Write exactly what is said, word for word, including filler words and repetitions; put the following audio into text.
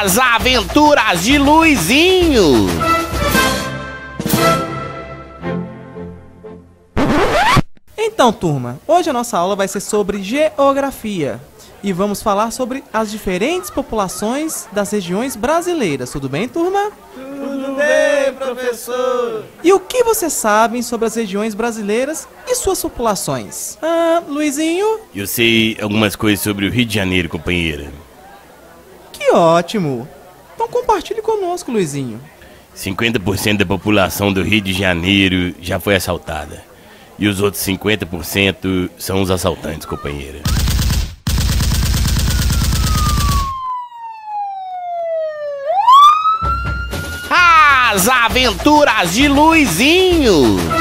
As Aventuras de Luizinho. Então, turma, hoje a nossa aula vai ser sobre geografia e vamos falar sobre as diferentes populações das regiões brasileiras. Tudo bem, turma? Tudo bem, professor! E o que vocês sabem sobre as regiões brasileiras e suas populações? Ah, Luizinho? Eu sei algumas coisas sobre o Rio de Janeiro, companheira. Que ótimo! Então compartilhe conosco, Luizinho. cinquenta por cento da população do Rio de Janeiro já foi assaltada. E os outros cinquenta por cento são os assaltantes, companheira. As Aventuras de Luizinho.